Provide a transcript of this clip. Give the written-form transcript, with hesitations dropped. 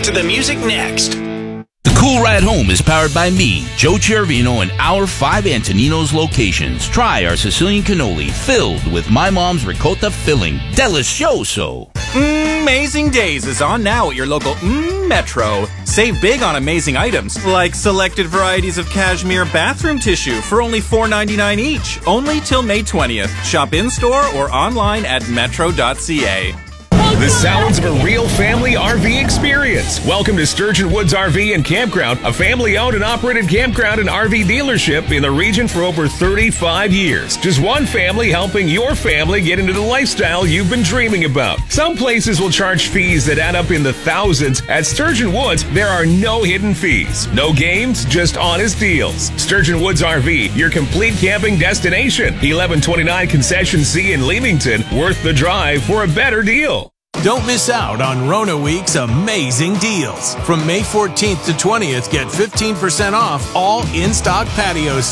to the music next. The Cool Ride Home is powered by me, Joe Chiarvino, and our 5 Antonino's locations. Try our Sicilian cannoli filled with my mom's ricotta filling. Delicioso! Amazing Days is on now at your local Metro. Save big on amazing items, like selected varieties of cashmere bathroom tissue for only $4.99 each. Only till May 20th. Shop in-store or online at metro.ca. The sounds of a real family RV experience. Welcome to Sturgeon Woods RV and Campground, a family-owned and operated campground and RV dealership in the region for over 35 years. Just one family helping your family get into the lifestyle you've been dreaming about. Some places will charge fees that add up in the thousands. At Sturgeon Woods, there are no hidden fees. No games, just honest deals. Sturgeon Woods RV, your complete camping destination. 1129 Concession C in Leamington. Worth the drive for a better deal. Don't miss out on Rona Week's amazing deals. From May 14th to 20th, get 15% off all in-stock patio